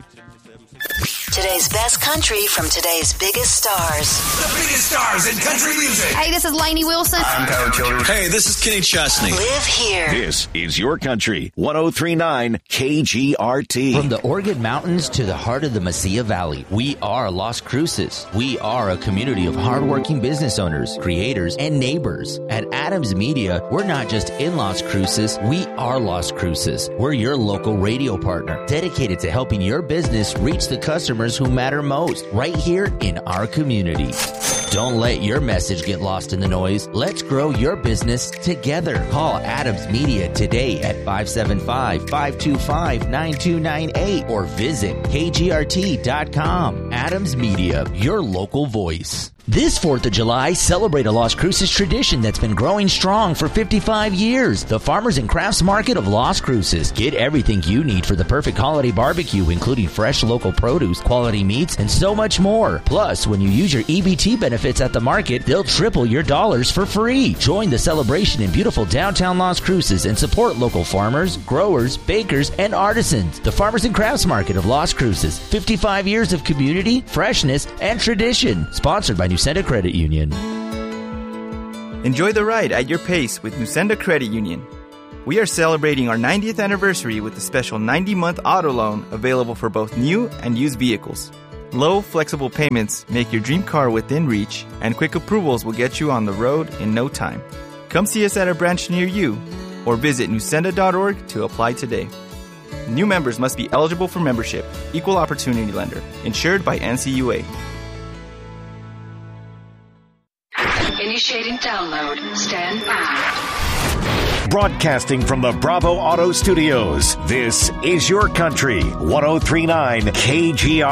Today's best country from today's biggest stars. The biggest stars in country music. Hey, this is Lainey Wilson. I'm Tyler Childers. Hey, this is Kenny Chesney. Live here. This is your country. 103.9 KGRT. From the Oregon Mountains to the heart of the Mesilla Valley, we are Las Cruces. We are a community of hardworking business owners, creators, and neighbors. At Adams Media, we're not just in Las Cruces, we are Las Cruces. We're your local radio partner, dedicated to helping your business reach the customers who matter most, right here in our community. Don't let your message get lost in the noise. Let's grow your business together. Call Adams Media today at 575-525-9298 or visit kgrt.com. Adams Media, your local voice. This 4th of July, celebrate a Las Cruces tradition that's been growing strong for 55 years. The Farmers and Crafts Market of Las Cruces. Get everything you need for the perfect holiday barbecue, including fresh local produce, quality meats, and so much more. Plus, when you use your EBT benefits at the market, they'll triple your dollars for free. Join the celebration in beautiful downtown Las Cruces and support local farmers, growers, bakers, and artisans. The Farmers and Crafts Market of Las Cruces. 55 years of community, freshness, and tradition. Sponsored by Nusenda Credit Union. Enjoy the ride at your pace with Nusenda Credit Union. We are celebrating our 90th anniversary with a special 90-month auto loan available for both new and used vehicles. Low, flexible payments make your dream car within reach, and quick approvals will get you on the road in no time. Come see us at a branch near you, or visit nusenda.org to apply today. New members must be eligible for membership. Equal opportunity lender. Insured by NCUA. Initiating download. Stand by. Broadcasting from the Bravo Auto Studios, this is your country. 103.9 KGRT.